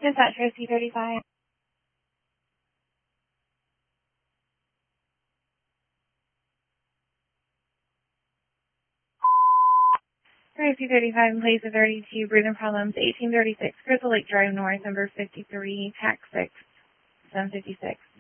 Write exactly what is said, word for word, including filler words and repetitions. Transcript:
Dispatch O C thirty-five. O C thirty-five in place of thirty-two, breathing problems, eighteen thirty-six, Crystal Lake Drive North, number fifty-three, tax six, seven fifty-six.